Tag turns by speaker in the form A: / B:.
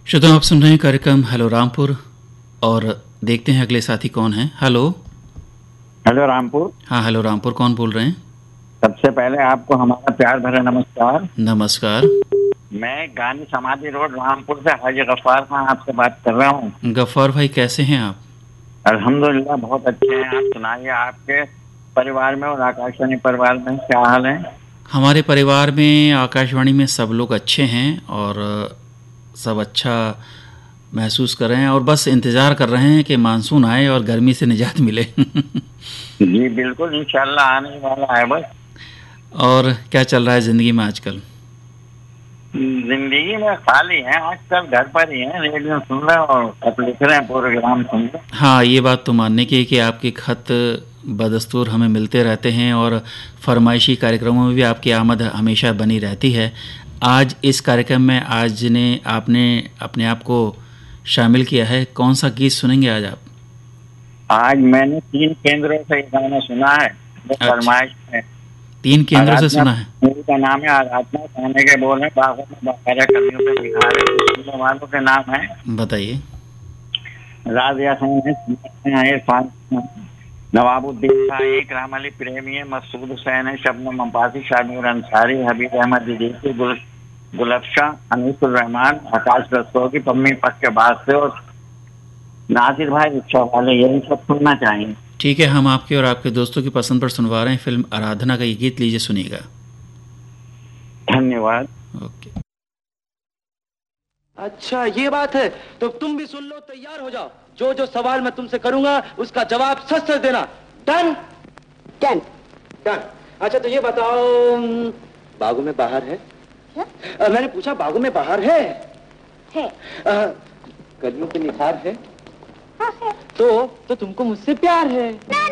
A: श्रोताओं, आप सुन रहे हैं कार्यक्रम हेलो रामपुर और देखते हैं अगले साथी कौन है। हेलो।
B: हेलो रामपुर।
A: हाँ, हेलो रामपुर, कौन बोल रहे हैं?
B: सबसे पहले आपको हमारा प्यार भरा नमस्कार।
A: नमस्कार।
B: मैं गांधी समाधि रोड रामपुर से हाजी गफ्फार खान आपसे बात कर रहा हूँ।
A: गफ्फार भाई, कैसे हैं आप?
B: अल्हम्दुलिल्लाह बहुत अच्छे हैं। आप सुनाइए, आपके परिवार में और आकाशवाणी परिवार में क्या हाल है?
A: हमारे परिवार में, आकाशवाणी में सब लोग अच्छे हैं और सब अच्छा महसूस कर रहे हैं और बस इंतज़ार कर रहे हैं कि मानसून आए और गर्मी से निजात मिले।
B: जी बिल्कुल, इंशाल्लाह आने वाला है बस।
A: और क्या चल रहा है ज़िंदगी में आजकल?
B: जिंदगी में खाली है आजकल, घर पर ही है, रेडियो सुन रहे हैं और खत लिख रहे हैं, प्रोग्राम सुन रहे हैं।
A: हाँ, ये बात तो मानने की है कि आपके खत बदस्तूर हमें मिलते रहते हैं और फरमाइशी कार्यक्रमों में भी आपकी आमद हमेशा बनी रहती है। आज इस कार्यक्रम में आपने अपने आप को शामिल किया है। कौन सा गीत सुनेंगे आज आप?
B: आज मैंने 3 केंद्रों से ये गाना सुना है, वो
A: अच्छा,
B: फरमाइश है।
A: 3 केंद्रों से
B: आराधना
A: सुना है।
B: मूवी का नाम है आराधना, गाने के बोल है बागों में बकाया कलियों पे निखार है। सुनने वालों के नाम है
A: बताइए।
B: राजिया खान है, इरफान नवाबुद्दीन शाह, राम अली प्रेमी है, मसूद हुसैन है, शबनम अब्बासी, शामिर अंसारी, हबीब अहमद दिदीकी, गुलफ्शा, अनीसुर रहमान, आकाश रस्तोगी, पम्मी पक के बाद से और नासिर भाई रिक्शा वाले, यही सब सुनना चाहिए।
A: ठीक है, हम आपके और आपके दोस्तों की पसंद पर सुनवा रहे हैं फिल्म आराधना का ये गीत। लीजिए, सुनिएगा।
B: धन्यवाद।
A: ओके।
C: अच्छा ये बात है, तो तुम भी सुन लो, तैयार हो जाओ। जो जो सवाल मैं तुमसे करूंगा उसका जवाब सच सच देना। डन?
D: डन।
C: डन। अच्छा तो ये बताओ, बागों में बाहर है?
D: क्या?
C: मैंने पूछा बागों में बाहर है?
D: है।
C: कलियों पे निखार है?
D: हाँ है।
C: तो तुमको मुझसे प्यार है?
D: ना